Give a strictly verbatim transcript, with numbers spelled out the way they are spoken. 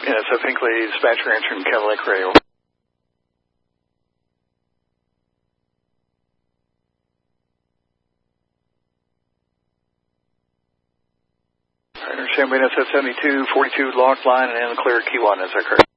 Yes, I think the dispatcher answering Kevin Lake Radio. I understand we have seventy-two forty-two locked line and in the clear key one, is that correct?